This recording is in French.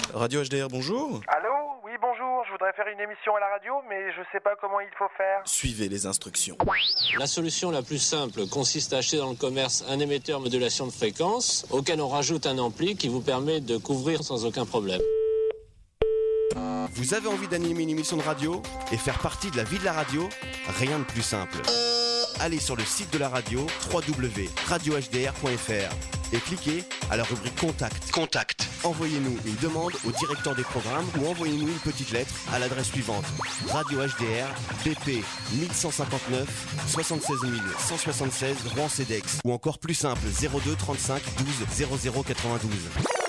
Radio HDR, bonjour. Allô? Oui, bonjour, je voudrais faire une émission à la radio, mais je sais pas comment il faut faire. Suivez les instructions. La solution la plus simple consiste à acheter dans le commerce un émetteur modulation de fréquence auquel on rajoute un ampli qui vous permet de couvrir sans aucun problème. Vous avez envie d'animer une émission de radio et faire partie de la vie de la radio? Rien de plus simple. Allez sur le site de la radio, www.radiohdr.fr, et cliquez à la rubrique Contact. Envoyez-nous une demande au directeur des programmes ou envoyez-nous une petite lettre à l'adresse suivante: Radio HDR, BP 1159 76 176 Rouen-Cedex, ou encore plus simple 02 35 12 00 92.